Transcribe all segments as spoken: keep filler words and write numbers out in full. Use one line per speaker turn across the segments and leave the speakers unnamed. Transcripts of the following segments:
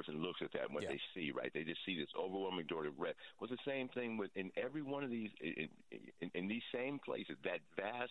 person looks at that and what
yeah.
they see, right? They just see this overwhelming majority of red. Well, it's the same thing with in every one of these, in, in, in these same places, that vast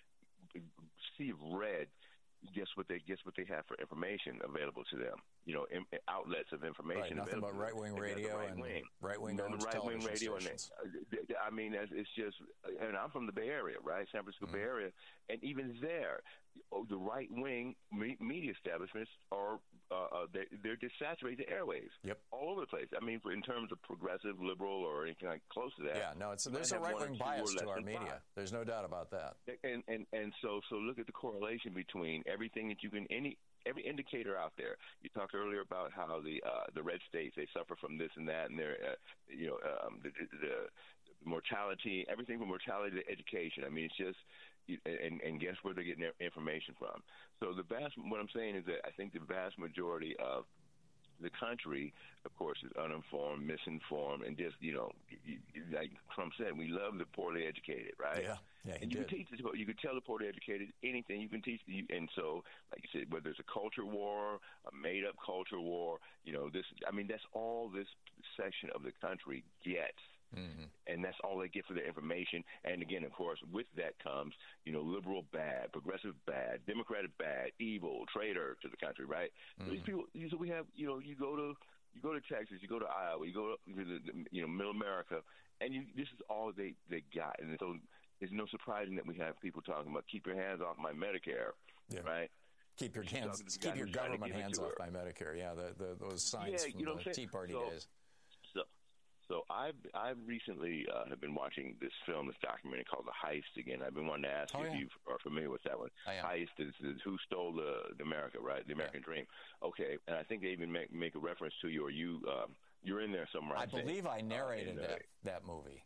sea of red. Guess what they guess what they have for information available to them. You know, in, outlets of information.
Right, nothing but right wing radio
right
and
wing.
right wing
right
television
radio
stations.
And, I mean, it's just, and I'm from the Bay Area, right, San Francisco mm-hmm. Bay Area, and even there, the right wing media establishments are uh, they're, they're just saturating the airwaves.
Yep,
all over the place. I mean, in terms of progressive, liberal, or anything like close to that.
Yeah, no, it's there's a right wing bias to our media. Five. There's no doubt about that.
And and and so so look at the correlation between everything that you can any. Every indicator out there. You talked earlier about how the uh, the red states, they suffer from this and that, and they're uh, you know um, the, the, the mortality, everything from mortality to education. I mean, it's just and and guess where they're getting their information from. So the vast, what I'm saying is that I think the vast majority of the country, of course, is uninformed, misinformed, and just, you know, you, you, like Trump said, we love the poorly educated, right?
Yeah, yeah, he
and you
did.
can teach, you can tell the poorly educated anything. You can teach, and so, like you said, whether it's a culture war, a made-up culture war, you know, this. I mean, that's all this section of the country gets. Mm-hmm. And that's all they get for their information. And again, of course, with that comes, you know, liberal bad, progressive bad, Democratic bad, evil, traitor to the country, right? Mm-hmm. So these people, so we have, you know, you go to you go to Texas, you go to Iowa, you go to the, you know, Middle America, and you, this is all they they got. And so it's no surprising that we have people talking about keep your hands off my Medicare, yeah. right?
Keep your hands, keep your government hands off my Medicare. Yeah, the, the, those signs
yeah,
from
you know
the Tea Party
so,
days.
So. So I've I've recently uh, have been watching this film, this documentary called The Heist again. I've been wanting to ask
oh,
you
yeah.
if you are familiar with that one. Heist is, is who stole the, the America, right? The American yeah. Dream. Okay, and I think they even make make a reference to you, or you um, you're in there somewhere. I,
I believe I narrated
uh,
that that movie.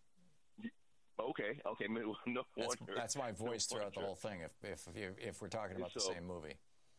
Okay, okay, no
that's,
wonder.
That's my voice
no
throughout
wonder.
the whole thing. If if if, if we're talking about
so,
the same movie.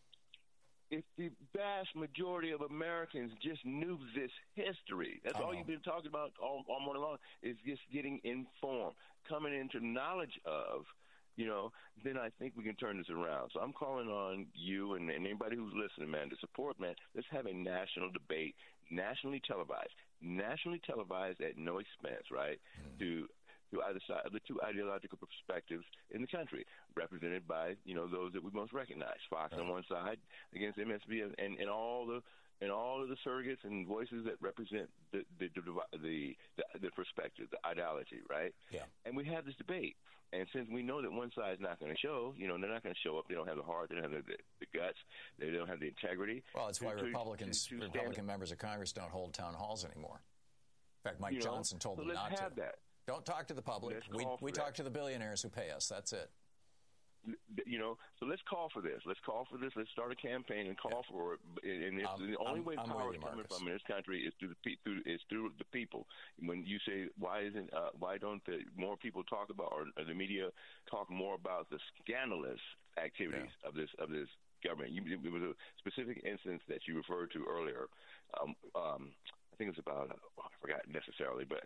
If the vast majority of Americans just knew this history, that's all you've been talking about all, all morning long, is just getting informed, coming into knowledge of, you know, then I think we can turn this around. So I'm calling on you and, and anybody who's listening, man, to support, man. Let's have a national debate, nationally televised, nationally televised at no expense, right, mm. to to either side of the two ideological perspectives in the country, represented by, you know, those that we most recognize. Fox right. on one side against M S B and, and, and all the and all of the surrogates and voices that represent the the the, the, the perspective, the ideology, right?
Yeah.
And we have this debate. And since we know that one side is not going to show, you know, they're not going to show up. They don't have the heart. They don't have the, the guts. They don't have the integrity.
Well, it's why
to,
Republicans,
to, to
Republican members of Congress don't hold town halls anymore. In fact, Mike
you know,
Johnson told
so
them
let's
not
have
to.
That.
Don't talk to the public.
Let's
we we
that.
talk to the billionaires who pay us. That's it.
You know, so let's call for this. Let's call for this. Let's start a campaign and call yeah. for it. And it's
um,
the only
I'm,
way
I'm
power is
you,
coming from in this country is through the through is through the people. When you say why isn't uh, why don't the more people talk about, or, or the media talk more about the scandalous activities yeah. of this of this government? You, it was a specific instance that you referred to earlier. Um, um, I think it's about oh, I forgot necessarily, but.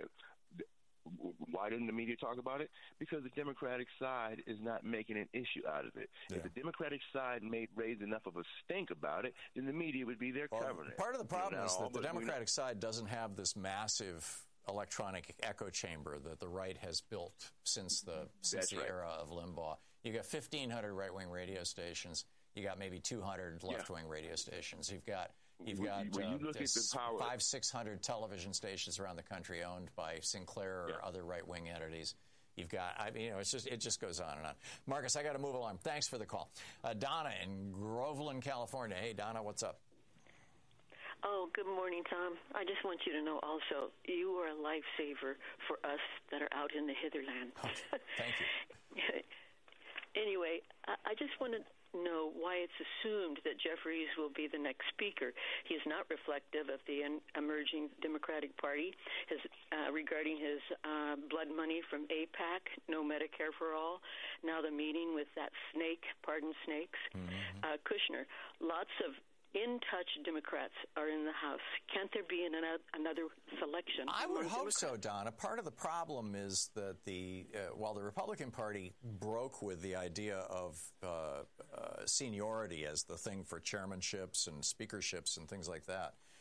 Why didn't the media talk about it? Because the Democratic side is not making an issue out of it. Yeah. If the Democratic side made raised enough of a stink about it, then the media would be there
well,
covering it.
Part of the problem is that the Democratic
know.
side doesn't have this massive electronic echo chamber that the right has built since the since
That's
the
right.
era of Limbaugh. You got fifteen hundred right-wing radio stations. You got maybe two hundred left-wing yeah. radio stations. You've got You've got
when you
uh,
look at the power.
five, six hundred television stations around the country owned by Sinclair or
yeah.
other right-wing entities. You've got, I mean, you know, it's just it just goes on and on. Marcus, I got to move along. Thanks for the call, uh, Donna in Groveland, California. Hey, Donna, what's up?
Oh, good morning, Tom. I just want you to know also you are a lifesaver for us that are out in the hitherland.
Okay. Thank you.
Anyway, I, I just want to know why it's assumed that Jeffries will be the next speaker. He is not reflective of the en- emerging Democratic Party. His, uh, regarding his uh, blood money from AIPAC, no Medicare for all, now the meeting with that snake, pardon snakes, mm-hmm. uh, Kushner. Lots of in-touch Democrats are in the House. Can't there be an, another selection?
I would hope
Democrats?
so, Donna. Part of the problem is that the uh, while the Republican Party broke with the idea of uh, uh, seniority as the thing for chairmanships and speakerships and things like that,